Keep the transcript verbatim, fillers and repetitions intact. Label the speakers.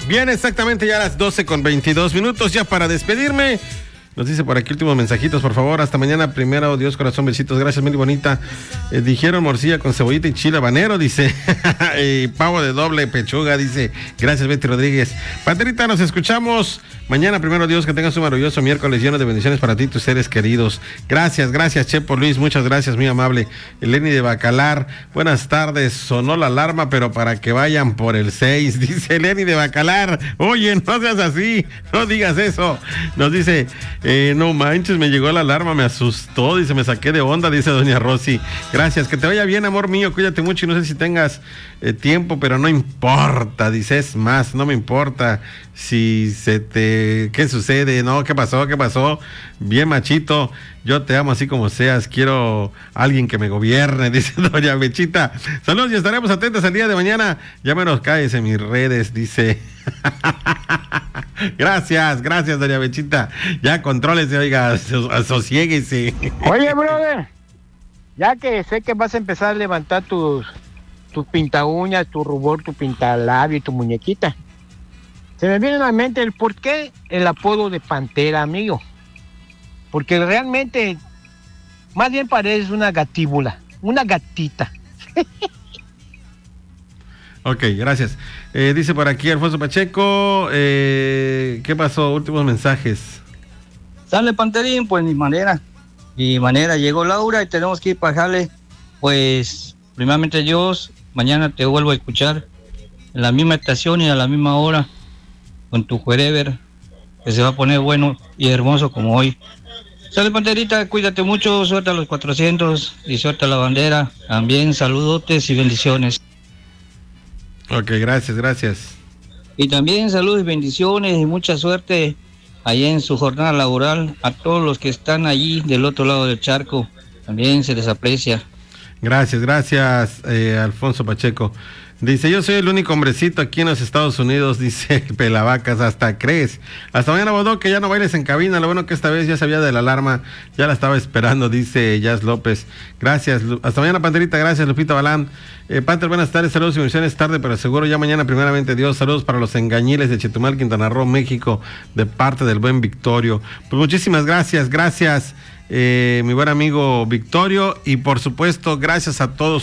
Speaker 1: Bien, exactamente ya a las doce con veintidós minutos, ya para despedirme. Nos dice por aquí últimos mensajitos, por favor. Hasta mañana, primero, Dios, corazón, besitos. Gracias, muy bonita. Eh, dijeron morcilla con cebollita y chile habanero, dice. Y pavo de doble pechuga, dice. Gracias, Betty Rodríguez. Panterita, nos escuchamos mañana, primero, Dios. Que tengas un maravilloso miércoles lleno de bendiciones para ti y tus seres queridos. Gracias, gracias, Chepo Luis. Muchas gracias, muy amable. Eleni de Bacalar. Buenas tardes. Sonó la alarma, pero para que vayan por el seis, dice Eleni de Bacalar. Oye, no seas así. No digas eso. Nos dice... Eh, no manches, me llegó la alarma, me asustó, dice, me saqué de onda, dice doña Rosy. Gracias, que te vaya bien, amor mío, cuídate mucho y no sé si tengas eh, tiempo, pero no importa, dice, es más, no me importa si se te... ¿Qué sucede? No, ¿qué pasó? ¿Qué pasó? Bien machito, yo te amo así como seas, quiero alguien que me gobierne, dice doña Bechita. Saludos y estaremos atentos el día de mañana. Ya me nos caes en mis redes, dice... Gracias, gracias, doña Bechita. Ya contrólese, oiga, sosiéguese.
Speaker 2: Oye, brother, ya que sé que vas a empezar a levantar tus tus pinta uñas, tu rubor, tu pinta labio y tu muñequita, se me viene a la mente el por qué el apodo de Pantera, amigo. Porque realmente, más bien pareces una gatíbula, una gatita.
Speaker 1: Ok, gracias. Eh, dice por aquí Alfonso Pacheco, eh, ¿qué pasó? Últimos mensajes.
Speaker 3: Sale Panterín, pues mi manera. Mi manera, llegó Laura y tenemos que ir para Jale. Pues, primeramente Dios, mañana te vuelvo a escuchar en la misma estación y a la misma hora con tu Wherever, que se va a poner bueno y hermoso como hoy. Sale Panterita, cuídate mucho, suelta los cuatrocientos y suelta la bandera. También saludotes y bendiciones.
Speaker 1: Ok, gracias, gracias.
Speaker 3: Y también saludos y bendiciones y mucha suerte allá en su jornada laboral a todos los que están allí del otro lado del charco. También se les aprecia.
Speaker 1: Gracias, gracias, eh, Alfonso Pacheco. Dice, yo soy el único hombrecito aquí en los Estados Unidos, dice el Pelavacas, hasta crees. Hasta mañana, Bodó, que ya no bailes en cabina. Lo bueno que esta vez ya sabía de la alarma, ya la estaba esperando, dice Jazz López. Gracias, hasta mañana, Panterita, gracias, Lupita Balán. Eh, Panter, buenas tardes, saludos y bendiciones, tarde, pero seguro ya mañana, primeramente Dios. Saludos para los engañiles de Chetumal, Quintana Roo, México, de parte del buen Victorio. Pues muchísimas gracias, gracias, eh, mi buen amigo Victorio, y por supuesto, gracias a todos